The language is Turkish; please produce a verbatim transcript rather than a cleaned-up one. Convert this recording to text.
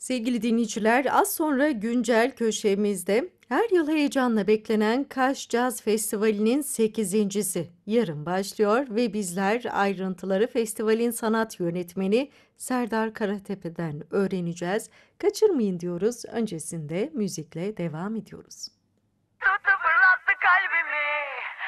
Sevgili dinleyiciler, az sonra güncel köşemizde her yıl heyecanla beklenen Kaş Caz Festivali'nin sekizincisi yarın başlıyor ve bizler ayrıntıları festivalin sanat yönetmeni Serdar Karatepe'den öğreneceğiz. Kaçırmayın diyoruz. Öncesinde müzikle devam ediyoruz.